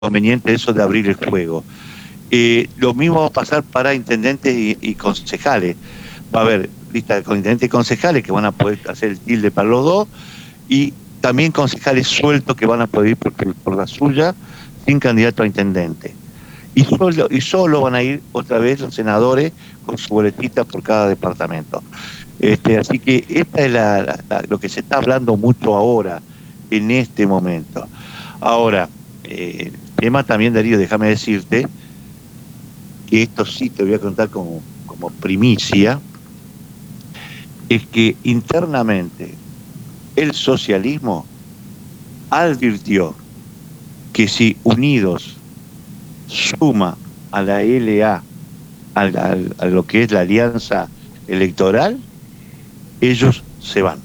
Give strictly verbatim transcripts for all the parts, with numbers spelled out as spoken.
conveniente eso de abrir el juego. Eh, lo mismo va a pasar para intendentes y, y concejales. Va a haber lista de intendentes y concejales que van a poder hacer el tilde para los dos, y también concejales sueltos que van a poder ir por, por la suya sin candidato a intendente. Y solo, y solo van a ir otra vez los senadores con su boletita por cada departamento. Este, así que esta es la, la, la, lo que se está hablando mucho ahora, en este momento. Ahora, eh, el tema también, Darío, déjame decirte que esto sí te voy a contar como, como primicia, es que internamente el socialismo advirtió que si Unidos suma a la L A, a, a, a lo que es la alianza electoral, ellos se van.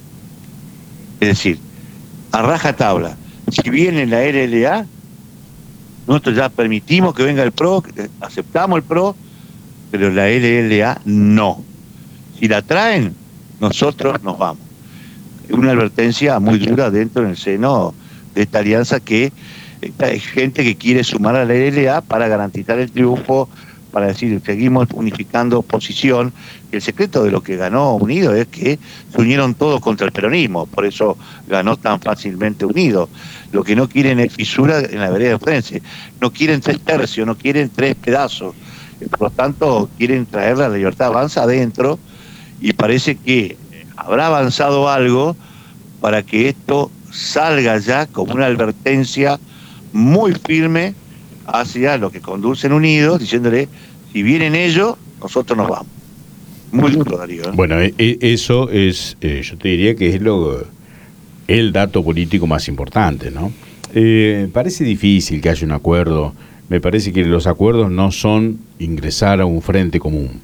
Es decir, a rajatabla, si viene la L L A, nosotros ya permitimos que venga el P R O, aceptamos el P R O, pero la L L A no. Si la traen, nosotros nos vamos. Una advertencia muy dura dentro en el seno de esta alianza, que hay gente que quiere sumar a la L L A para garantizar el triunfo, para decir, seguimos unificando posición. El secreto de lo que ganó Unido es que se unieron todos contra el peronismo, por eso ganó tan fácilmente Unido. Lo que no quieren es fisura en la vereda de Frense, no quieren tres tercios, no quieren tres pedazos, por lo tanto quieren traer la Libertad Avanza adentro, y parece que habrá avanzado algo para que esto salga ya como una advertencia muy firme hacia lo que conducen Unidos, diciéndole, si vienen ellos, nosotros nos vamos. Muy duro, Darío, ¿eh? Bueno, eh, eso es, eh, yo te diría que es lo el dato político más importante, ¿no? Eh, parece difícil que haya un acuerdo. Me parece que los acuerdos no son ingresar a un frente común.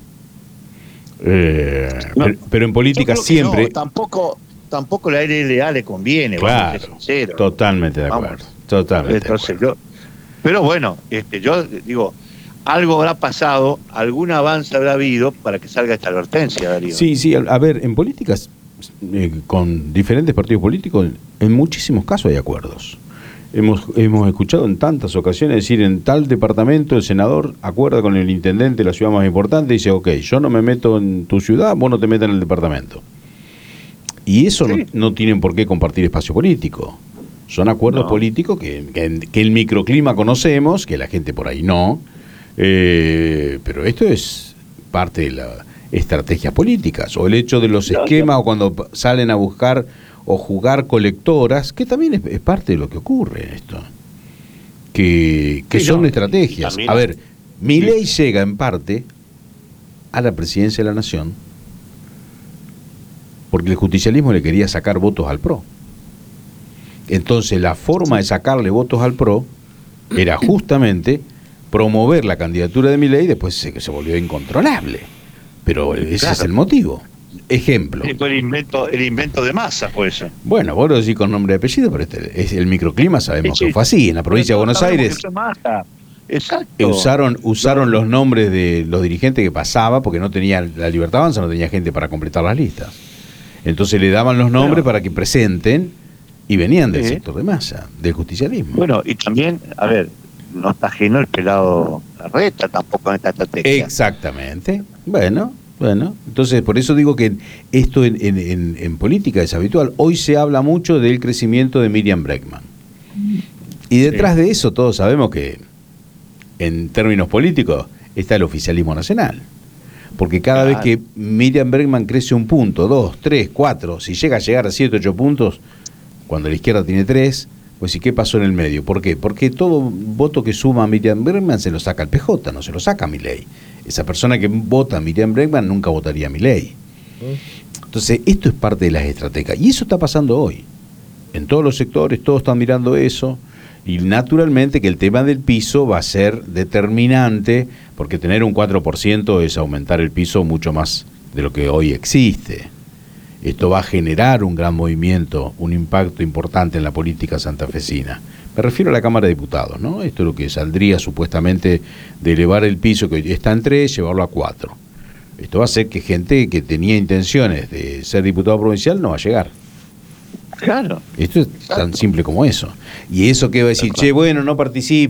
Eh, no, pero, pero en política siempre... No, tampoco, tampoco la L L A le conviene. Claro, totalmente de acuerdo. Vamos, totalmente entonces, de acuerdo. Yo, pero bueno, este, yo digo, algo habrá pasado, algún avance habrá habido para que salga esta advertencia, Darío. Sí, sí, a, a ver, en políticas, eh, con diferentes partidos políticos, en muchísimos casos hay acuerdos. Hemos, hemos escuchado en tantas ocasiones decir, en tal departamento el senador acuerda con el intendente de la ciudad más importante y dice, ok, yo no me meto en tu ciudad, vos no te metas en el departamento. Y eso sí. no, no tienen por qué compartir espacio político. Son acuerdos no. políticos que, que, que el microclima conocemos, que la gente por ahí no, eh, pero esto es parte de las estrategias políticas, o el hecho de los esquemas, o cuando salen a buscar o jugar colectoras, que también es, es parte de lo que ocurre en esto, que, que sí, son no, estrategias. A ver, Milei sí. llega en parte a la presidencia de la Nación porque el justicialismo le quería sacar votos al P R O. Entonces la forma de sacarle votos al P R O era justamente promover la candidatura de Milei, y después se, se volvió incontrolable. Pero ese claro. es el motivo. Ejemplo. El invento, el invento de Massa fue eso. Bueno, vos lo decís con nombre y apellido, pero este es el microclima, sabemos sí, que fue así. En la provincia de Buenos Aires Exacto. usaron usaron los nombres de los dirigentes que pasaba, porque no tenía la Libertad Avanza, no tenía gente para completar las listas. Entonces le daban los nombres bueno. para que presenten, y venían del sí. sector de Massa, del justicialismo. Bueno, y también, a ver, no está ajeno el pelado Larreta tampoco en esta estrategia. Exactamente. Bueno, bueno, entonces por eso digo que esto en, en, en, en política es habitual. Hoy se habla mucho del crecimiento de Miriam Bregman. Y detrás sí. de eso todos sabemos que, en términos políticos, está el oficialismo nacional. Porque cada claro. vez que Miriam Bregman crece un punto, dos, tres, cuatro, si llega a llegar a siete, ocho puntos, cuando la izquierda tiene tres, pues ¿y qué pasó en el medio? ¿Por qué? Porque todo voto que suma a Miriam Bregman se lo saca el P J, no se lo saca a Milei. Esa persona que vota a Miriam Bregman nunca votaría a Milei. Entonces, esto es parte de las estrategias. Y eso está pasando hoy. En todos los sectores, todos están mirando eso. Y naturalmente que el tema del piso va a ser determinante, porque tener un cuatro por ciento es aumentar el piso mucho más de lo que hoy existe. Esto va a generar un gran movimiento, un impacto importante en la política santafesina. Me refiero a la Cámara de Diputados, ¿no? Esto es lo que saldría supuestamente de elevar el piso, que está en tres, llevarlo a cuatro. Esto va a hacer que gente que tenía intenciones de ser diputado provincial no va a llegar. Claro. Esto es Exacto. tan simple como eso. Y eso que va a decir, che, bueno, no participe.